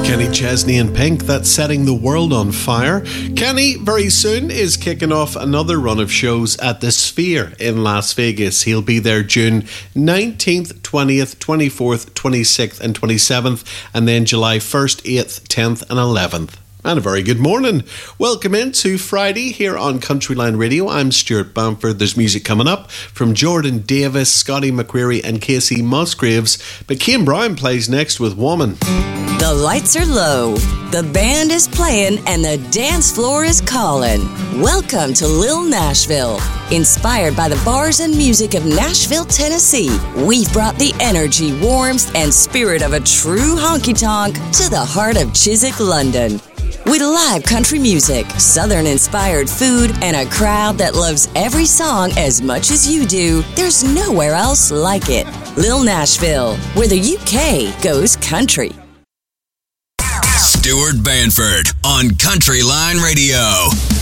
Kenny Chesney and Pink, that's setting the world on fire. Kenny, very soon, is kicking off another run of shows at the Sphere in Las Vegas. He'll be there June 19th, 20th, 24th, 26th and 27th, and then July 1st, 8th, 10th and 11th. And a very good morning. Welcome into Friday here on Countryline Radio. I'm Stuart Bamford. There's music coming up from Jordan Davis, Scotty McCreery and Casey Musgraves. But Kane Brown plays next with Woman. The lights are low, the band is playing, and the dance floor is calling. Welcome to Lil Nashville. Inspired by the bars and music of Nashville, Tennessee, we've brought the energy, warmth, and spirit of a true honky-tonk to the heart of Chiswick, London. With live country music, Southern-inspired food, and a crowd that loves every song as much as you do, there's nowhere else like it. Lil Nashville, where the UK goes country. Stuart Bamford on Countryline Radio.